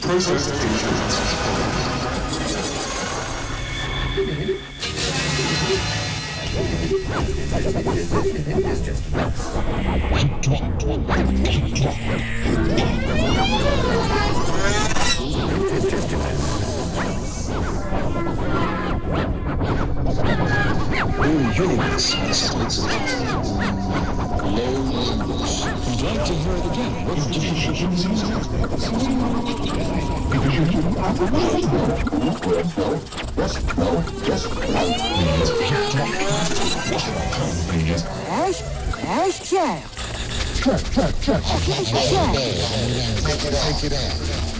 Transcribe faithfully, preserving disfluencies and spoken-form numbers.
Process agents. All units are sensitive. Low numbers. Would you like to hear it again? What did you Crash, crash, chair. Chair, chair, chair. Chair, chair. Take it out.